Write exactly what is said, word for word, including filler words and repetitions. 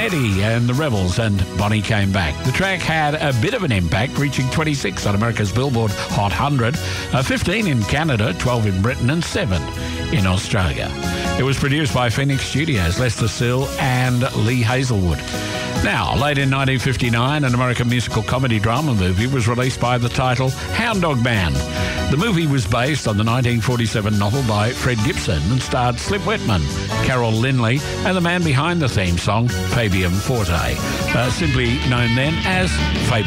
Eddie and the Rebels and Bonnie Came Back. The track had a bit of an impact, reaching twenty-six on America's Billboard Hot one hundred, uh, fifteen in Canada, twelve in Britain and seven in Australia. It was produced by Phoenix Studios, Lester Sill and Lee Hazelwood. Now, late in nineteen fifty-nine, an American musical comedy drama movie was released by the title Hound Dog Man. The movie was based on the nineteen forty-seven novel by Fred Gibson and starred Slip Whitman, Carol Lindley, and the man behind the theme song, Fabian Forte, uh, simply known then as Fabian.